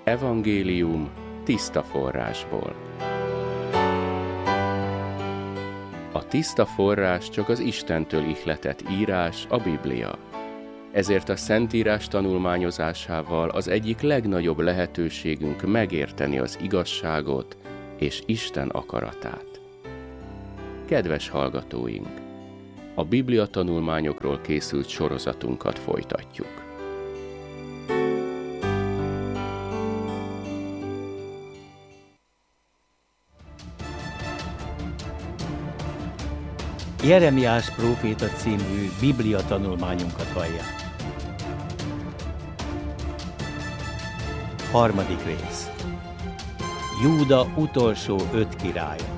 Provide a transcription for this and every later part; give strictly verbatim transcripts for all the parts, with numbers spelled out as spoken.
Evangélium tiszta forrásból. A tiszta forrás csak az Istentől ihletett írás, a Biblia. Ezért a Szentírás tanulmányozásával az egyik legnagyobb lehetőségünk megérteni az igazságot és Isten akaratát. Kedves hallgatóink! A Biblia tanulmányokról készült sorozatunkat folytatjuk. Jeremiás próféta című Biblia tanulmányunkat hallják. Harmadik rész. Júda utolsó öt királya.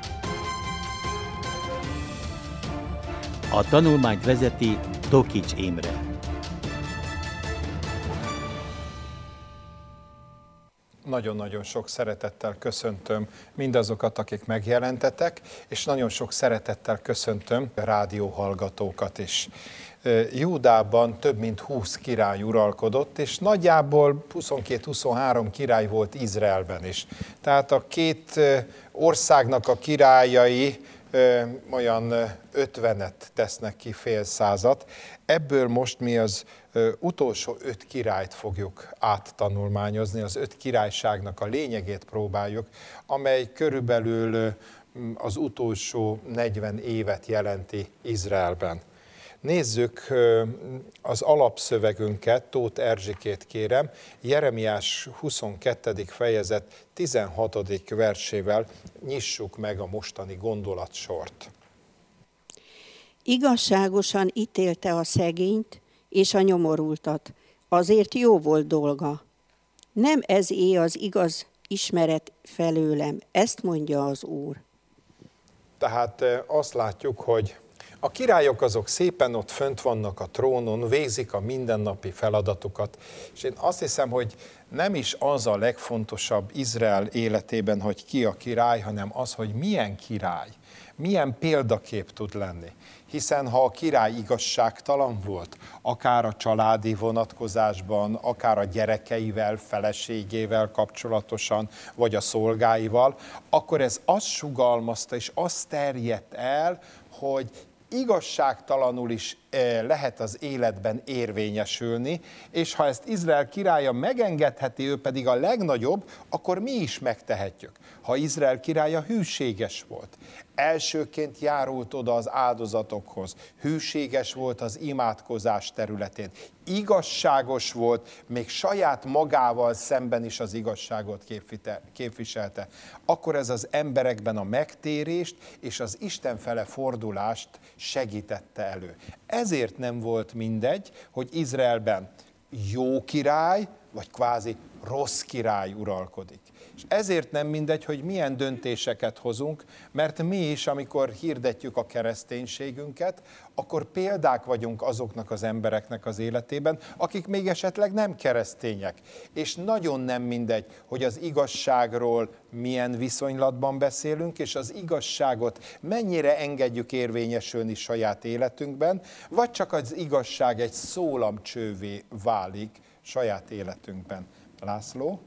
A tanulmányt vezeti Tokics Imre. Nagyon-nagyon sok szeretettel köszöntöm mindazokat, akik megjelentetek, és nagyon sok szeretettel köszöntöm a rádióhallgatókat is. Júdában több mint húsz király uralkodott, és nagyjából huszonkettő-huszonhárom király volt Izraelben is. Tehát a két országnak a királyai olyan ötvenet tesznek ki, fél százat. Ebből most mi az utolsó öt királyt fogjuk áttanulmányozni, az öt királyságnak a lényegét próbáljuk, amely körülbelül az utolsó negyven évet jelenti Izraelben. Nézzük az alapszövegünket, Tóth Erzsikét kérem, Jeremiás huszonkettedik fejezet tizenhatodik versével nyissuk meg a mostani gondolatsort. Igazságosan ítélte a szegényt és a nyomorultat, azért jó volt dolga. Nem ez é az igaz ismeret felőlem, ezt mondja az Úr. Tehát azt látjuk, hogy a királyok azok szépen ott fönt vannak a trónon, végzik a mindennapi feladatukat, és én azt hiszem, hogy nem is az a legfontosabb Izrael életében, hogy ki a király, hanem az, hogy milyen király, milyen példakép tud lenni. Hiszen ha a király igazságtalan volt, akár a családi vonatkozásban, akár a gyerekeivel, feleségével kapcsolatosan, vagy a szolgáival, akkor ez azt sugalmazta és azt terjedt el, hogy igazságtalanul is lehet az életben érvényesülni, és ha ezt Izrael királya megengedheti, ő pedig a legnagyobb, akkor mi is megtehetjük. Ha Izrael királya hűséges volt, elsőként járult oda az áldozatokhoz, hűséges volt az imádkozás területén, igazságos volt, még saját magával szemben is az igazságot képviselte, akkor ez az emberekben a megtérést és az Isten fele fordulást segítette elő. Ezért nem volt mindegy, hogy Izraelben jó király, vagy kvázi rossz király uralkodik. És ezért nem mindegy, hogy milyen döntéseket hozunk, mert mi is, amikor hirdetjük a kereszténységünket, akkor példák vagyunk azoknak az embereknek az életében, akik még esetleg nem keresztények. És nagyon nem mindegy, hogy az igazságról milyen viszonylatban beszélünk, és az igazságot mennyire engedjük érvényesülni saját életünkben, vagy csak az igazság egy szólamcsővé válik saját életünkben. László?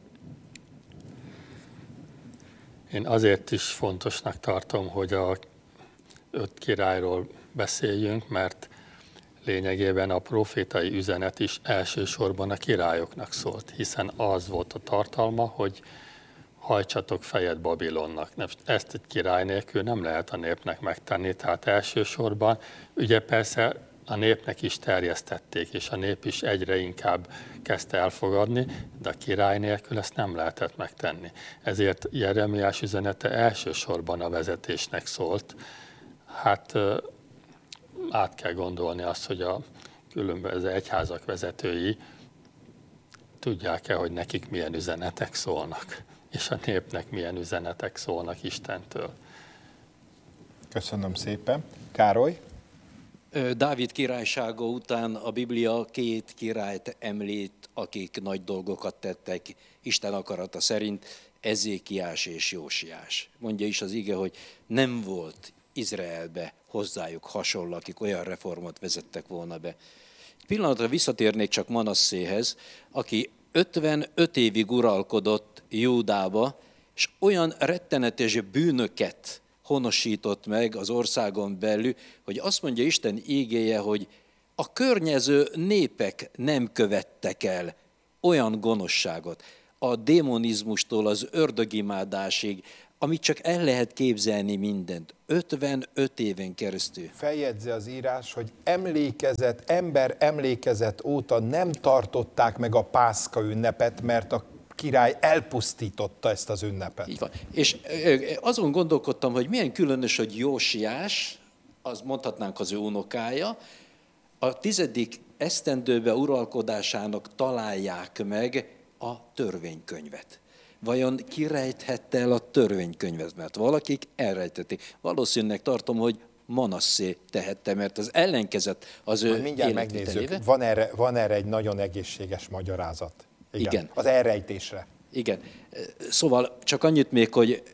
Én azért is fontosnak tartom, hogy a öt királyról beszéljünk, mert lényegében a profétai üzenet is elsősorban a királyoknak szólt, hiszen az volt a tartalma, hogy hajtsatok fejet Babilonnak. Ezt egy király nélkül nem lehet a népnek megtenni, tehát elsősorban, ugye persze a népnek is terjesztették, és a nép is egyre inkább kezdte elfogadni, de a király nélkül ezt nem lehetett megtenni. Ezért Jeremiás üzenete elsősorban a vezetésnek szólt. Hát át kell gondolni azt, hogy a különböző egyházak vezetői tudják-e, hogy nekik milyen üzenetek szólnak, és a népnek milyen üzenetek szólnak Istentől. Köszönöm szépen. Károly? Dávid királysága után a Biblia két királyt említ, akik nagy dolgokat tettek Isten akarata szerint, Ezékiás és Jósiás. Mondja is az ige, hogy nem volt Izraelbe hozzájuk hasonló, akik olyan reformot vezettek volna be. Pillanatra visszatérnék csak Manasszéhez, aki ötvenöt évig uralkodott Júdába, és olyan rettenetes bűnöket honosított meg az országon belül, hogy azt mondja Isten ígéje, hogy a környező népek nem követtek el olyan gonoszságot, a démonizmustól az ördögimádásig, amit csak el lehet képzelni mindent. ötvenöt éven keresztül. Feljegyzi az írás, hogy emlékezet, ember emlékezet óta nem tartották meg a Pászka ünnepet, mert a király elpusztította ezt az ünnepet. Így van. És azon gondolkodtam, hogy milyen különös, hogy Jósiás, az mondhatnánk az ő unokája, a tizedik esztendőbe uralkodásának találják meg a törvénykönyvet. Vajon ki rejthette el a törvénykönyvet? Mert valakik elrejtették. Valószínűleg tartom, hogy Manasszé tehette, mert az ellenkezett az ő Majd mindjárt megnézzük, van erre, van erre egy nagyon egészséges magyarázat. Igen. Igen. Az elrejtésre. Igen. Szóval csak annyit még, hogy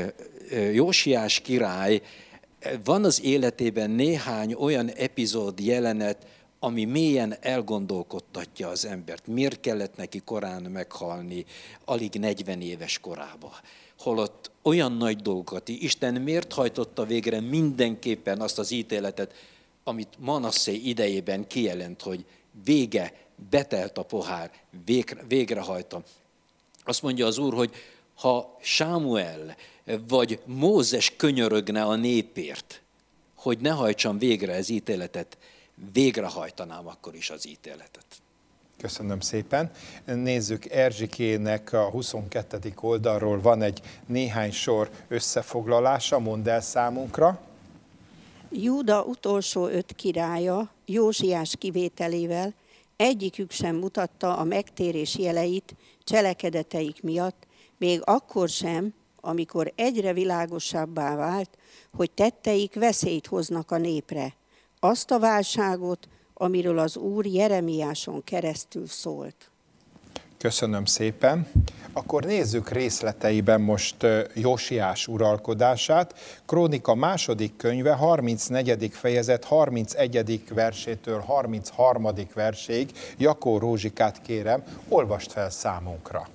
Jósiás király, van az életében néhány olyan epizód, jelenet, ami mélyen elgondolkodtatja az embert. Miért kellett neki korán meghalni, alig negyven éves korában? Holott olyan nagy dolgokat, Isten miért hajtotta végre mindenképpen azt az ítéletet, amit Manasszé idejében kijelent, hogy vége, betelt a pohár, végre, végrehajtam. Azt mondja az Úr, hogy ha Sámuel vagy Mózes könyörögne a népért, hogy ne hajtsam végre az ítéletet, végrehajtanám akkor is az ítéletet. Köszönöm szépen. Nézzük, Erzsikének a huszonkettedik oldalról van egy néhány sor összefoglalása, mondd el számunkra. Júda utolsó öt királya, Jósiás kivételével, egyikük sem mutatta a megtérés jeleit cselekedeteik miatt, még akkor sem, amikor egyre világosabbá vált, hogy tetteik veszélyt hoznak a népre. Azt a válságot, amiről az Úr Jeremiáson keresztül szólt. Köszönöm szépen. Akkor nézzük részleteiben most Jósiás uralkodását. Krónika második könyve, harmincnegyedik fejezet, harmincegyedik versétől harmincharmadik verséig. Jakó Rózsikát kérem, olvast fel számunkra.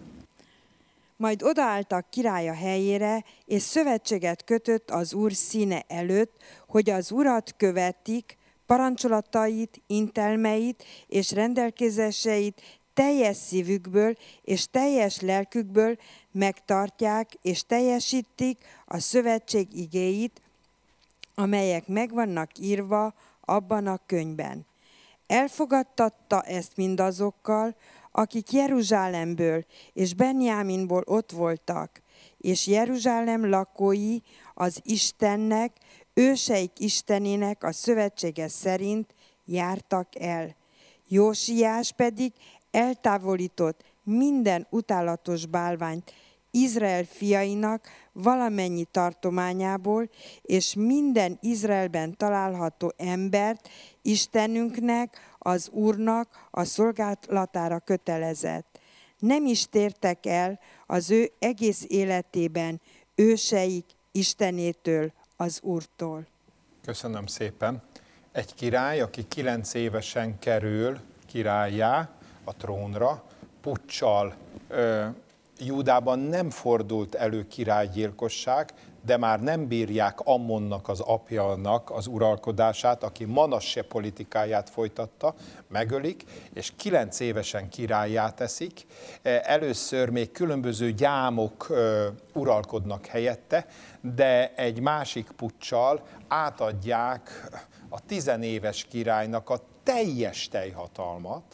Majd odaálltak királya helyére, és szövetséget kötött az Úr színe előtt, hogy az Urat követik, parancsolatait, intelmeit és rendelkezéseit teljes szívükből és teljes lelkükből megtartják és teljesítik a szövetség igéit, amelyek meg vannak írva abban a könyvben. Elfogadtatta ezt mindazokkal, akik Jeruzsálemből és Benjáminból ott voltak, és Jeruzsálem lakói az Istennek, őseik Istenének a szövetsége szerint jártak el. Jósiás pedig eltávolított minden utálatos bálványt Izrael fiainak valamennyi tartományából, és minden Izraelben található embert Istenünknek, az Úrnak a szolgálatára kötelezett. Nem is tértek el az ő egész életében őseik Istenétől, az Úrtól. Köszönöm szépen. Egy király, aki kilenc évesen kerül királlyá a trónra, puccsal ö, Júdában nem fordult elő királygyilkosság, de már nem bírják Ammonnak, az apjának az uralkodását, aki Manasse politikáját folytatta, megölik, és kilenc évesen királlyá teszik. Először még különböző gyámok uralkodnak helyette, de egy másik puccsal átadják a tizenéves királynak a teljes teljhatalmat,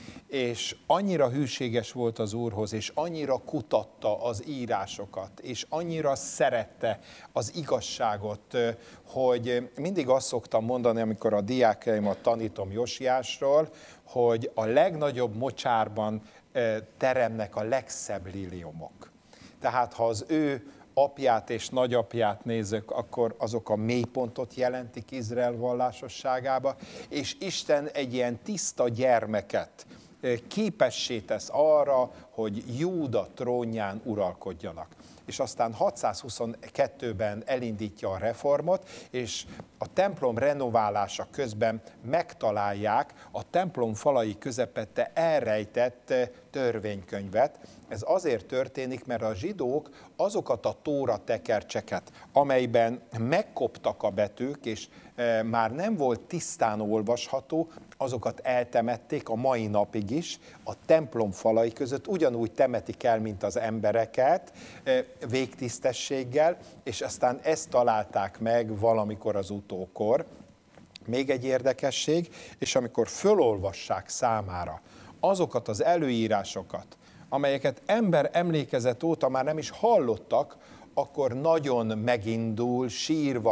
és annyira hűséges volt az Úrhoz, és annyira kutatta az írásokat, és annyira szerette az igazságot, hogy mindig azt szoktam mondani, amikor a diákjaimat tanítom Jósiásról, hogy a legnagyobb mocsárban teremnek a legszebb liliomok. Tehát ha az ő apját és nagyapját nézök, akkor azok a mélypontot jelentik Izrael vallásosságába, és Isten egy ilyen tiszta gyermeket képessé tesz arra, hogy Júda trónján uralkodjanak. és aztán hatszázhuszonkettőben elindítja a reformot, és a templom renoválása közben megtalálják a templom falai közepette elrejtett törvénykönyvet. Ez azért történik, mert a zsidók azokat a tóra tekercseket, amelyben megkoptak a betűk, és már nem volt tisztán olvasható, azokat eltemették a mai napig is, a templom falai között ugyanúgy temetik el, mint az embereket, végtisztességgel, és aztán ezt találták meg valamikor az utókor. Még egy érdekesség, és amikor fölolvassák számára azokat az előírásokat, amelyeket ember emlékezet óta már nem is hallottak, akkor nagyon megindul, sírva